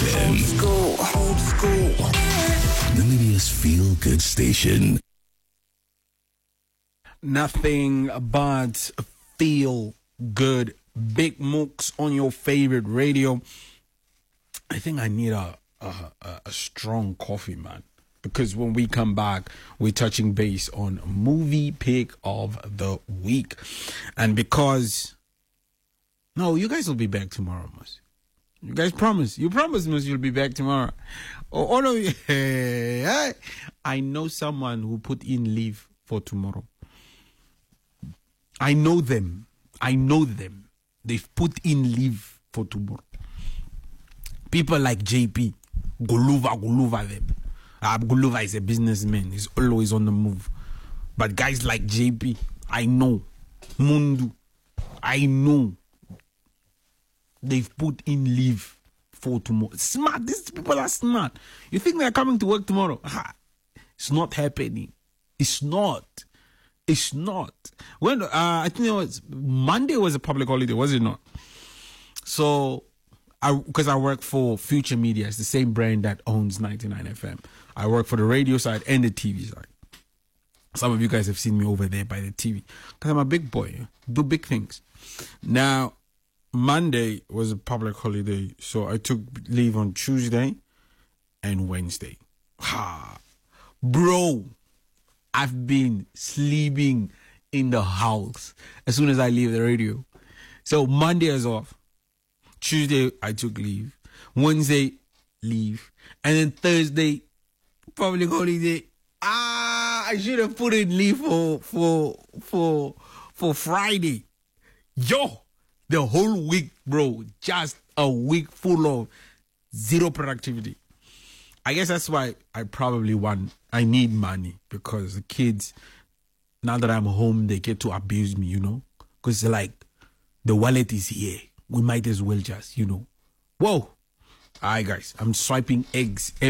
FM. Old school, old school. Namibia's feel good station. Nothing but feel good. Big Mooks on your favorite radio. I think I need a strong coffee, man. Because when we come back, we're touching base on movie pick of the week. And because... No, you guys will be back tomorrow, Mus. You guys promise. You promise, Mus, you'll be back tomorrow. Oh no. I know someone who put in leave for tomorrow. I know them. They've put in leave for tomorrow. People like JP. Guluva them. Guluva is a businessman. He's always on the move. But guys like JP, I know. Mundu, I know. They've put in leave for tomorrow. Smart. These people are smart. You think they're coming to work tomorrow? It's not happening. It's not. When I think it was Monday was a public holiday, was it not? So, because I work for Future Media, it's the same brand that owns 99 FM. I work for the radio side and the TV side. Some of you guys have seen me over there by the TV because I'm a big boy, do big things. Now, Monday was a public holiday, so I took leave on Tuesday and Wednesday. Bro, I've been sleeping in the house as soon as I leave the radio. So Monday is off. Tuesday, I took leave. Wednesday, leave. And then Thursday, public holiday. I should have put in leave for Friday. Yo, the whole week, bro. Just a week full of zero productivity. I guess that's why I need money, because the kids, now that I'm home, they get to abuse me, because they're like, the wallet is here. We might as well just, Whoa. All right, guys, I'm swiping eggs